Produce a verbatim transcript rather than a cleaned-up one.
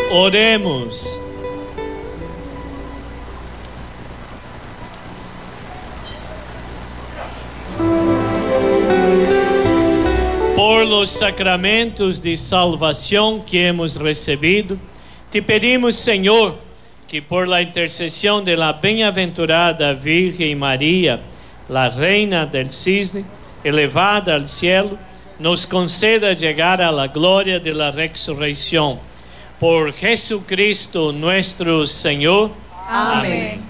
Oremos. Por los sacramentos de salvación que hemos recibido, te pedimos, Senhor, que por la intercesión de la bienaventurada Virgen María, la Reina del Cisne, elevada al cielo, nos conceda llegar a la gloria de la resurrección. Por Jesucristo nuestro Señor. Amén.